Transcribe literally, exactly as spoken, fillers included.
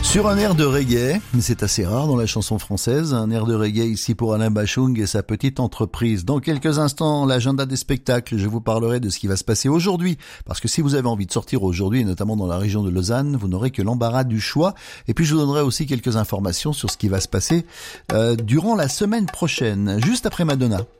Sur un air de reggae, mais c'est assez rare dans la chanson française, un air de reggae ici pour Alain Bachung et sa petite entreprise. Dans quelques instants, l'agenda des spectacles, je vous parlerai de ce qui va se passer aujourd'hui, parce que si vous avez envie de sortir aujourd'hui, et notamment dans la région de Lausanne, vous n'aurez que l'embarras du choix. Et puis je vous donnerai aussi quelques informations sur ce qui va se passer euh, durant la semaine prochaine, juste après Madonna.